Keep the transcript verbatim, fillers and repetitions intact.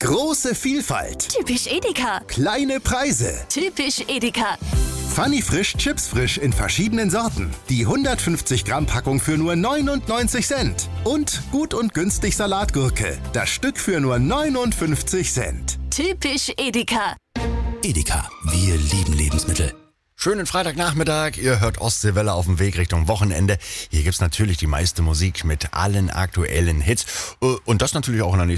Große Vielfalt. Typisch Edeka. Kleine Preise. Typisch Edeka. Funny Frisch Chips Frisch in verschiedenen Sorten. Die hundertfünfzig Gramm Packung für nur neunundneunzig Cent. Und gut und günstig Salatgurke. Das Stück für nur neunundfünfzig Cent. Typisch Edeka. Edeka, wir lieben Lebensmittel. Schönen Freitagnachmittag, ihr hört Ostseewelle auf dem Weg Richtung Wochenende. Hier gibt's natürlich die meiste Musik mit allen aktuellen Hits. Und das natürlich auch in der nächsten